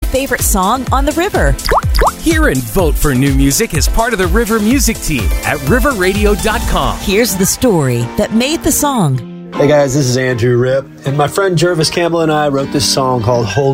favorite song on the river. Hear and vote for new music as part of the River Music Team at riverradio.com. Here's the story that made the song. Hey guys, this is Andrew Ripp, and my friend Jervis Campbell and I wrote this song called Hold